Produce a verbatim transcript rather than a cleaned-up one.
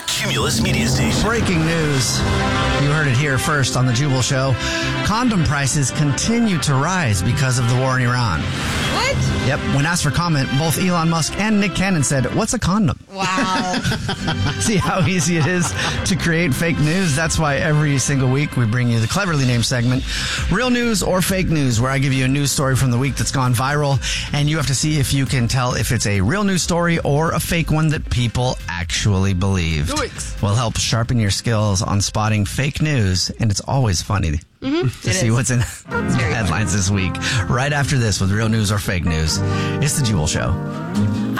Cumulus Media Station. Breaking news. You heard it here first on the Jubal Show. Condom prices continue to rise because of the war in Iran. What? Yep. When asked for comment, both Elon Musk and Nick Cannon said, "What's a condom?" Wow. See how easy it is to create fake news? That's why every single week we bring you the cleverly named segment, Real News or Fake News, where I give you a news story from the week that's gone viral, and you have to see if you can tell if it's a real news story or a fake one that people actually believed. Will help sharpen your skills on spotting fake news, and it's always funny Mm-hmm. to it see is. what's in headlines this week. Right after this with Real News or Fake News, it's the Jubal Show.